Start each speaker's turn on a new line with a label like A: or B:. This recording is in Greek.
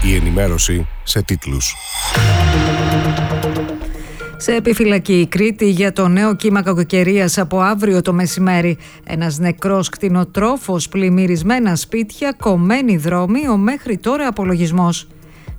A: Η ενημέρωση σε τίτλους.
B: Σε επιφυλακή η Κρήτη για το νέο κύμα κακοκαιρίας από αύριο το μεσημέρι. Ένας νεκρός κτηνοτρόφος, πλημμυρισμένα σπίτια, κομμένοι δρόμοι, ο μέχρι τώρα απολογισμός.